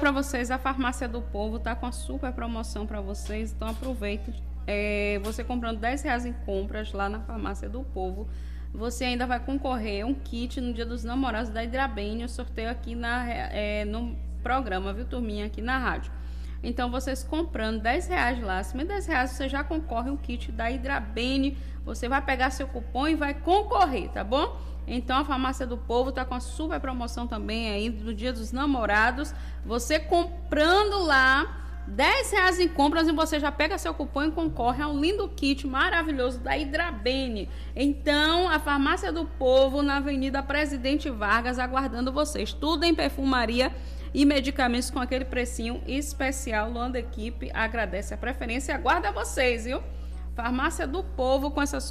para vocês, a Farmácia do Povo tá com a super promoção para vocês, então aproveita. Você comprando R$10 em compras lá na Farmácia do Povo, você ainda vai concorrer a um kit no Dia dos Namorados da Hidrabene. Eu sorteio aqui no programa, viu, turminha, aqui na rádio. Então, vocês comprando R$10 lá, acima de R$10 você já concorre um kit da Hidrabene. Você vai pegar seu cupom e vai concorrer, tá bom? Então, a Farmácia do Povo tá com a super promoção também aí do Dia dos Namorados. Você comprando lá R$10 em compras e você já pega seu cupom e concorre a um lindo kit maravilhoso da Hidrabene. Então, a Farmácia do Povo na Avenida Presidente Vargas aguardando vocês. Tudo em perfumaria e medicamentos com aquele precinho especial. Luanda Equipe agradece a preferência e aguarda vocês, viu? Farmácia do Povo com essa